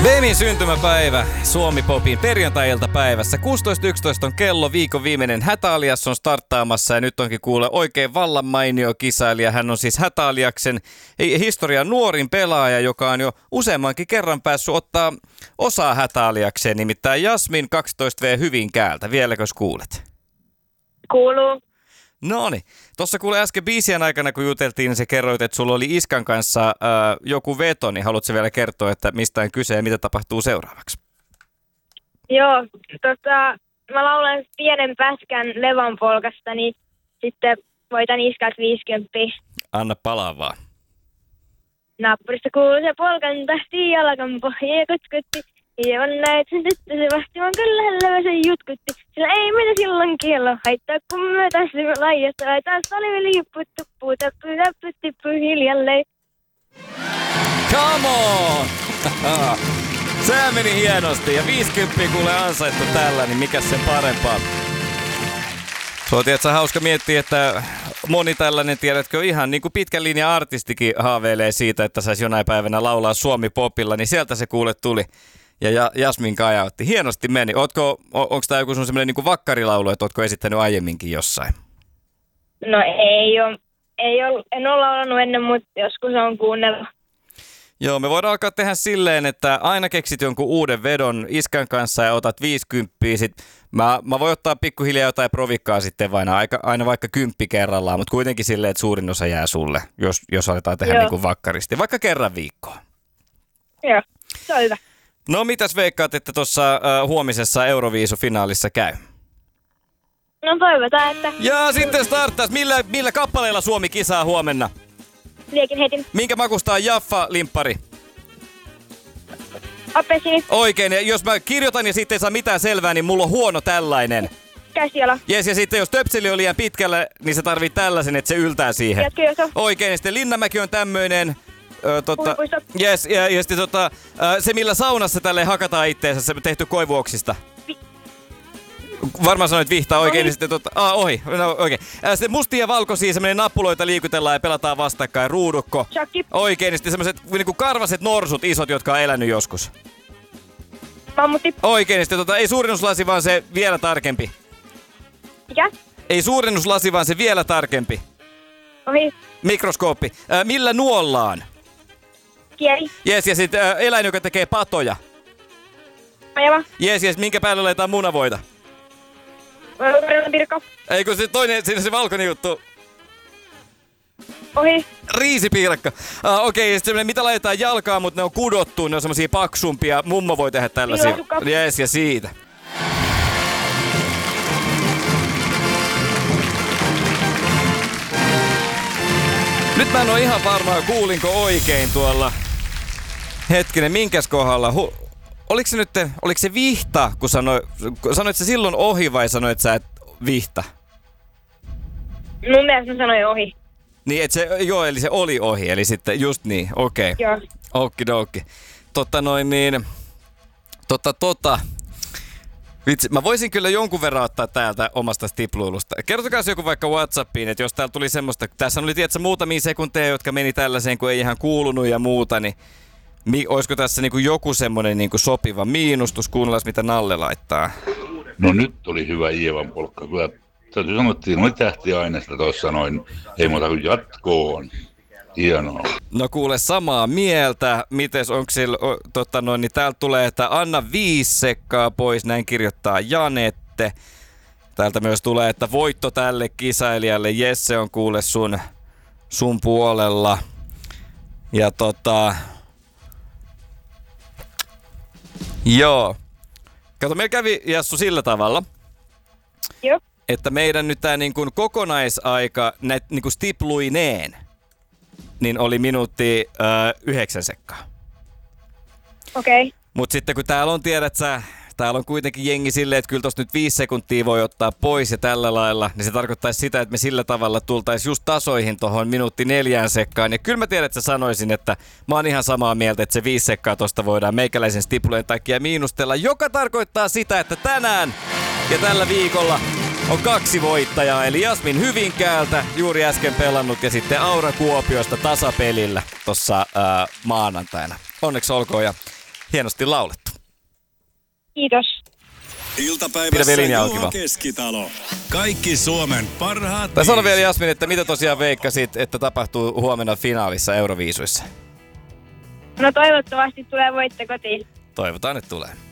Bemin syntymäpäivä Suomi Popin perjantai-iltapäivässä. 16.11 on kello, viikon viimeinen Hätäalias on starttaamassa ja nyt onkin kuule oikein vallan mainio kisailija. Hän on siis Hätäaliaksen historian nuorin pelaaja, joka on jo useammankin kerran päässyt ottaa osaa Hätäaliakseen, nimittäin Jasmin 12V Hyvinkäältä. Vieläkös kuulet? Kuuluu. Noniin. Tuossa kuule äsken biisien aikana, kun juteltiin, niin sä kerroit, että sulla oli iskan kanssa joku veto, niin haluatko vielä kertoa, että mistä on kyse ja mitä tapahtuu seuraavaksi? Joo, mä laulan pienen pätkän Levan polkasta, niin sitten voitan iskat 50. Anna palaa vaan. Nappurista kuuluu se polkan tahti, jalkan pohja kutkutti. Ja on näet sen tyttö se vahti, vaan kyllä hänellä se jutkutti. Sillä ei mitä silloin kiello haittaa, kun me tässä laijasta. Taas oli vielä juppu, tuppu, tappu, tippu hiljalleen. Come on! Sehän meni hienosti ja 50 kuule ansaittu tällä, niin mikä sen parempaa. Se on tietysti hauska miettiä, että moni tällainen, tiedätkö, ihan niin kuin pitkän linjan artistikin haaveilee siitä, että saisi jonain päivänä laulaa Suomi Popilla, niin sieltä se kuule tuli. Ja Jasmin kajautti. Hienosti meni. Onko tämä joku sun semmoinen niin kuin vakkarilaulu, että ootko esittänyt aiemminkin jossain? No ei ole. En ole laulanut ennen, mutta joskus on kuunnellut. Joo, me voidaan alkaa tehdä silleen, että aina keksit jonkun uuden vedon iskän kanssa ja otat 50. Mä voin ottaa pikkuhiljaa jotain provikkaa sitten vain aina vaikka 10 kerrallaan, mutta kuitenkin silleen, että suurin osa jää sulle, jos aletaan tehdä niin kuin vakkaristi. Vaikka kerran viikkoon. Joo, se on hyvä. No mitäs veikkaat, että tuossa huomisessa Euroviisu-finaalissa käy? No toivotaan, että... Ja sitten starttaisi. Millä kappaleilla Suomi kisaa huomenna? Liekin heitin. Minkä makusta on Jaffa-limppari? Appelsiini. Oikein, ja jos mä kirjoitan ja sitten ei saa mitään selvää, niin mulla on huono tällainen. Käsiala. Jes, ja sitten jos töpseli on liian pitkällä, niin se tarvii tällaisen, että se yltää siihen. Jatkojoso. Oikein, ja sitten Linnanmäki on tämmöinen... Puipuisto. Jes, ja sitten se millä saunassa tälleen hakataan itteensä, se tehty koivuoksista. Varmaan sanoit vihtaa oikein, niin sitten ohi. No, oikein. Sitten mustia ja valkoisia, semmoinen nappuloita liikutellaan ja pelataan vastakkain. Ruudukko. Shakki. Oikein, niin sitten semmoiset niinku karvaset norsut isot, jotka on elänyt joskus. Mammutti. Oikein, niin sitten ei suurennuslasi, vaan se vielä tarkempi. Mikä? Ei suurennuslasi, vaan se vielä tarkempi. Ohi. Mikroskooppi. Millä nuollaan? Kieli. Jes, ja sitten eläin, joka tekee patoja. Ajava. Jes, minkä päälle laitetaan munavoita? Pirkko. Ei kun se toinen, siinä se valkoinen juttu. Ohi. Riisipiirakka. Okei, ja sitten mitä laitetaan jalkaan, mutta ne on kudottu, ne on semmosia paksumpia. Mummo voi tehdä tällaisia. Piilasukka. Jes, ja siitä. Nyt mä en oo ihan varma, kuulinko oikein tuolla. Hetkinen, minkäs kohdalla? Oliko se vihta, kun sanoit sä silloin ohi vai sanoit sä, että vihta? Mun mielestä mä sanoin ohi. Niin, eli se oli ohi, eli sitten just niin, okei. Okay. Joo. Okidoki. Vitsi, mä voisin kyllä jonkun verran ottaa täältä omasta stipluilusta. Kertokaa joku vaikka WhatsAppiin, että jos täällä tuli semmoista, tässä oli tietysti muutamia sekunteja, jotka meni tällaiseen, kun ei ihan kuulunut ja muuta, niin olisiko tässä niinku joku semmoinen niinku sopiva miinustus? Kuunnellaan, mitä Nalle laittaa. No nyt oli hyvä Ievan polkka. Kyllä täytyy sanoa, että oli tähtiaineesta tuossa noin. Ei muuta kuin jatkoon. Hienoa. No kuule, samaa mieltä. Mites onko sillä, niin täältä tulee, että anna 5 sekkaa pois, näin kirjoittaa Janette. Täältä myös tulee, että voitto tälle kisailijalle. Jesse on kuule sun puolella. Ja joo. Kato, meillä kävi Jassu sillä tavalla, Joo. että meidän nyt tää niin kuin kokonaisaika niin kuin stipluineen, niin oli minuutti 9 sekkaa. Okei. Mut sitten kun täällä on, tiedät sä, täällä on kuitenkin jengi silleen, että kyllä tosta nyt 5 sekuntia voi ottaa pois ja tällä lailla, niin se tarkoittaisi sitä, että me sillä tavalla tultaisiin just tasoihin tohon minuutti 4 sekkaan. Ja kyllä mä tiedän, että sanoisin, että mä oon ihan samaa mieltä, että se 5 sekkaa tosta voidaan meikäläisen stipuleen takia miinustella, joka tarkoittaa sitä, että tänään ja tällä viikolla on 2 voittajaa, eli Jasmin Hyvinkäältä, juuri äsken pelannut, ja sitten Aura Kuopiosta tasapelillä tossa maanantaina. Onneksi olkoon ja Hienosti laulettu. Kiitos. Pidä Iltapäivässä vielä linja auki Juha vaan. Keskitalo. Kaikki Suomen parhaat Tai sano vielä biisit. Jasmin, että mitä tosiaan veikkasit, että tapahtuu huomenna finaalissa Euroviisuissa? No toivottavasti tulee voitto kotiin. Toivotaan, että tulee.